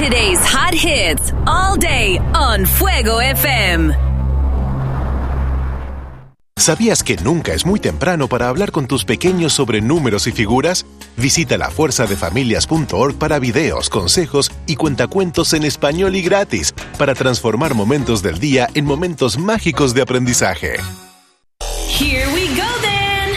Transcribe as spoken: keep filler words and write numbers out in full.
Today's hot hits all day on Fuego F M. ¿Sabías que nunca es muy temprano para hablar con tus pequeños sobre números y figuras? Visita la fuerza de familias punto org para videos, consejos y cuentacuentos en español y gratis para transformar momentos del día en momentos mágicos de aprendizaje. Here